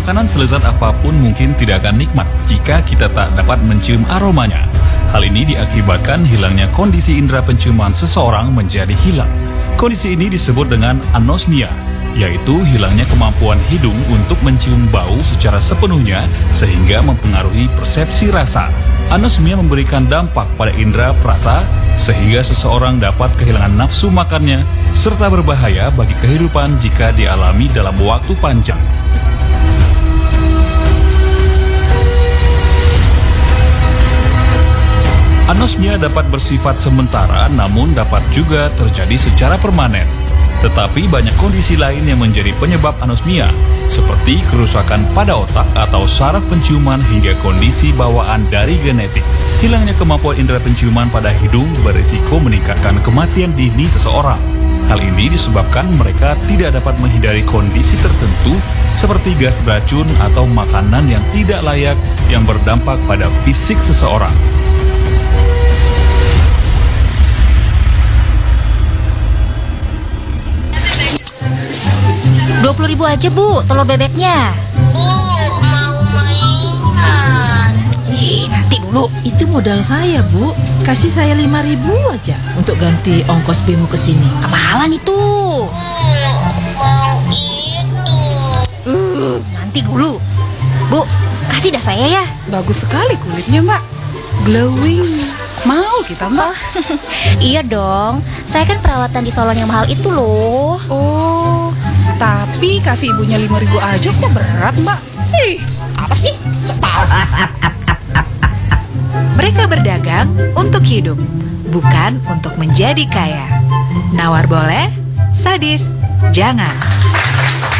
Makanan selezat apapun mungkin tidak akan nikmat jika kita tak dapat mencium aromanya. Hal ini diakibatkan hilangnya kondisi indera penciuman seseorang menjadi hilang. Kondisi ini disebut dengan anosmia, yaitu hilangnya kemampuan hidung untuk mencium bau secara sepenuhnya sehingga mempengaruhi persepsi rasa. Anosmia memberikan dampak pada indera perasa sehingga seseorang dapat kehilangan nafsu makannya serta berbahaya bagi kehidupan jika dialami dalam waktu panjang. Anosmia dapat bersifat sementara namun dapat juga terjadi secara permanen. Tetapi banyak kondisi lain yang menjadi penyebab anosmia, seperti kerusakan pada otak atau saraf penciuman hingga kondisi bawaan dari genetik. Hilangnya kemampuan indera penciuman pada hidung berisiko meningkatkan kematian dini seseorang. Hal ini disebabkan mereka tidak dapat menghindari kondisi tertentu seperti gas beracun atau makanan yang tidak layak yang berdampak pada fisik seseorang. 20.000 aja Bu, telur bebeknya. Bu, mau mainan. Nanti dulu. Itu modal saya, Bu. Kasih saya 5.000 aja untuk ganti ongkos bemo ke sini. Kemahalan itu. Mau itu. Nanti dulu. Bu, kasih dah saya ya. Bagus sekali kulitnya, Mbak. Glowing. Mau kita, Mbak? Iya dong. Saya kan perawatan di salon yang mahal itu loh. Oh, tapi kasih ibunya 5.000 aja kok berat, Mbak. Apa sih? Sok tahu. Mereka berdagang untuk hidup, bukan untuk menjadi kaya. Nawar boleh, sadis jangan.